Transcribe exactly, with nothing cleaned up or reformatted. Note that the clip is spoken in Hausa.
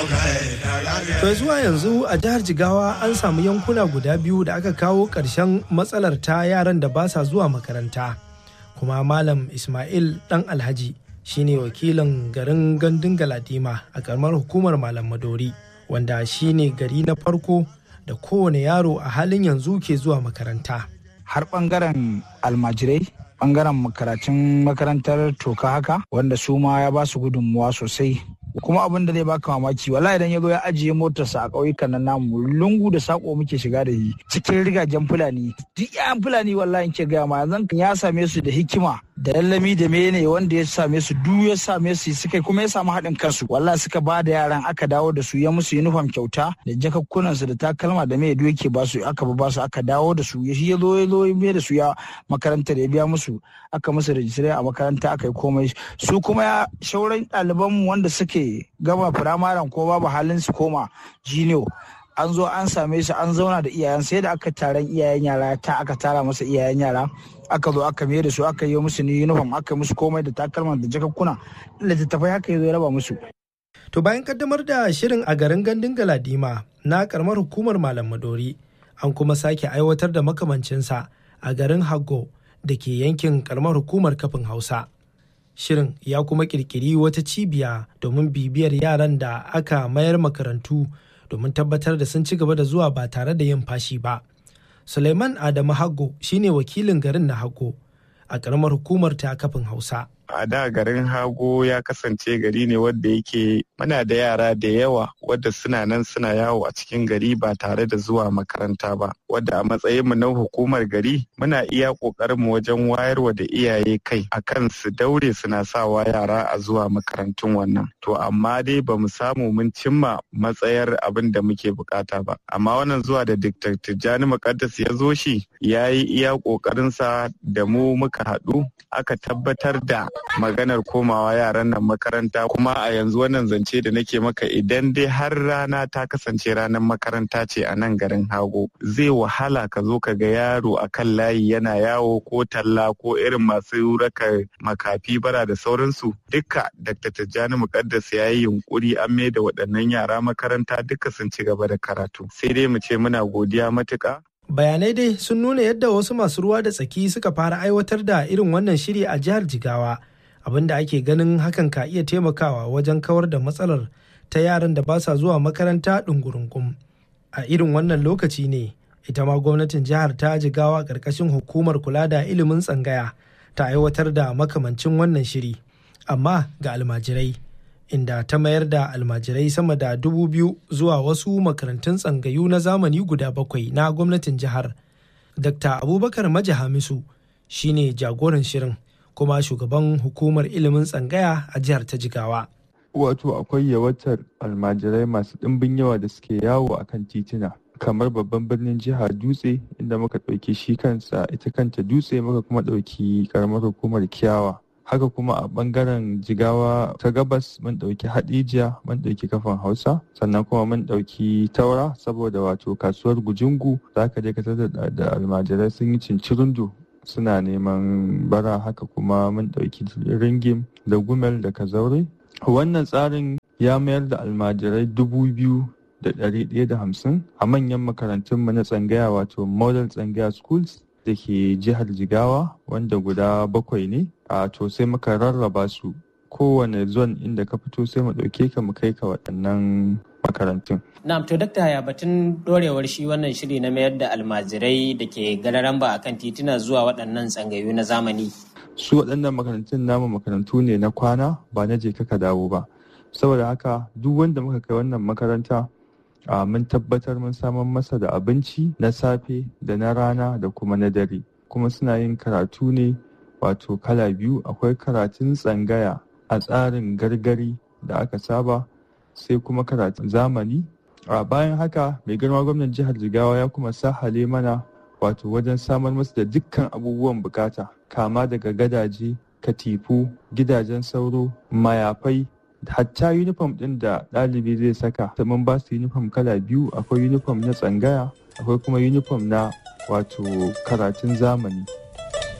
To zuwa yanzu a jihar Jigawa an samu yankuna guda biyu da aka kawo ƙarshen matsalar ta yaran da ba sa zuwa makaranta. Kuma Malam Ismail Dan Alhaji shine wakilin garin Gandun Galadima a karamar hukumar Malam Madori, wanda shine gari na farko da kowane yaro a halin yanzu ke zuwa makaranta. Har ɓangaren almajirai, ɓangaren karatun makarantar toka haka, wanda su ma ya ba su gudunmuwa sosai. Kuma abin da zai baka mamaki, wallahi idan ya zo ya ajiye motarsa a ƙauyukan nan namu, lungu da sako muke shiga da shi cikin rigajen Fulani. Duk yayan Fulani wallahi ke gaya ma yanzu ya same su da hikima da lallami da mene wanda ya same su duk ya same su suka kuma ya samu haɗin kansu. Wallahi suka ba da yaran aka dawo da su ya musu uniform kyauta da jakakkunan su da takalma da me duk yake ba su aka ba su aka dawo da su. Shi ya zo ya zo ya da su ya makaranta da ya biya musu aka musu registry a makaranta aka yi komai. Su kuma ya shauran ɗalibanmu wanda suke gama firamaren ko babu halin su koma jiniyo an zo an same su an zauna da iyayen sai da aka taron iyayen yara ta aka tara masa iyayen yara aka zo aka mai da su aka yi musu ni uniform aka musu komai da takalman da jakakkuna littattafai haka ya zo ya raba musu. To bayan kaddamar da shirin a garin Gandun Galadima na karamar hukumar Malam Madori, an kuma sake aiwatar da makamancinsa a garin Hago da ke yankin karamar hukumar Kafin Hausa. Shirin ya kuma kirkiri wata cibiya domin bibiyar yaran da aka mayar makarantu domin tabbatar da sun ci gaba da zuwa ba tare da yin fashi ba. Suleiman Adamu Hago shine wakilin garin na Hago a ƙaramar hukumar ta Kafin Hausa. A da garin Hago ya kasance gari ne wadda yake muna da yara da yawa wadda suna nan suna yawo a cikin gari ba tare da zuwa makaranta ba, wadda a matsayinmu na hukumar gari muna iya ƙoƙarinmu wajen wayarwa da iyaye kai akan su daure suna sawa yara a zuwa makarantun wannan. To amma dai ba mu samu mun cimma matsayar abin da muke bukata ba. Amma wannan zuwa da Dikta Tijjani Muƙaddas ya zo shi ya yi iya ƙoƙarinsa da mu muka haɗu aka tabbatar da maganar komawa yaran nan makaranta. Kuma a yanzu wannan zance da nake maka idan dai har rana ta kasance ranar makaranta ce a nan garin Hago, zai wahala ka zo ka ga yaro a kan layi yana yawo ko talla ko irin masu raka makafi bara da sauransu. Duka Dakta Tijjani Muƙaddas ya yi yunkuri an mai da waɗannan yara makaranta duka sun ci gaba da karatu. Sai dai mu ce muna godiya matuƙa. Bayanai dai sun nuna yadda wasu masu ruwa da tsaki suka fara aiwatar da irin wannan shiri a jihar Jigawa, abinda ake ganin hakan ka iya taimakawa wajen kawar da matsalar ta yaran da ba sa zuwa makaranta ɗungurungum. A irin wannan lokaci ne ita ma gwamnatin jihar ta Jigawa ƙarƙashin hukumar kula da ilimin tsangaya ta aiwatar da makamancin wannan shiri, amma ga almajirai, inda ta mayar da almajirai sama da dubu biyu zuwa wasu makarantun tsangayu na zamani guda bakwai na gwamnatin jihar. Dakta Abubakar Maji Hamisu shine jagoran shirin kuma shugaban hukumar ilimin tsangaya a jihar ta Jigawa. Wato akwai yawaitar almajirai masu ɗimbin yawa da suke yawo a kan tituna kamar babban birnin jihar Dutse, inda muka ɗauki shi kansa ita kanta Dutse, muka kuma ɗauki ƙaramar hukumar Kiyawa. Haka kuma a ɓangaren Jigawa ta gabas mun ɗauki Haɗejiya, mun ɗauki Kafin Hausa, sannan kuma mun ɗauki Taura, saboda wato kasuwar Gujungu za ka je ka tada da almajirai sun yi cincirundu suna neman bara. Haka kuma mun ɗauki Ringim da Gumel da Kazaure. Wannan tsarin ya mayar da almajirai dubu biyu da ɗari ɗaya da hamsin a manyan makarantunmu na tsangaya, wato Model Tsangaya Schools da ke jihar Jigawa, wanda guda bakwai ne. A to sai muka rarraba su kowane zone inda ka fito sai mu ɗauke ka mu kai ka waɗannan makarantun. Na'am, to dakta ya batun dorewar shi wannan shiri na mayar da almajirai da ke gararan ba akan tituna zuwa waɗannan tsangayu na zamani. Su waɗannan makarantun namu makarantu ne na kwana, ba na je ka dawo ba. Saboda haka duk wanda muka kai wannan makaranta a mun tabbatar mun samar masa da abinci na safe da na rana da kuma na dare. Kuma suna yin karatu ne wato kala biyu, akwai karatun tsangaya a tsarin gargari da aka saba, sai kuma karatun zamani. A bayan haka mai girma gwamnan jihar Jigawa ya kuma sahale mana wato wajen samar masu da dukkan abubuwan bukata, kama daga gadaje, katifu, gidajen sauro, mayafai, hatta uniform ɗin da ɗalibi zai saka. Mun ba su uniform kala biyu, akwai uniform na tsangaya, akwai kuma uniform na wato karatun zamani.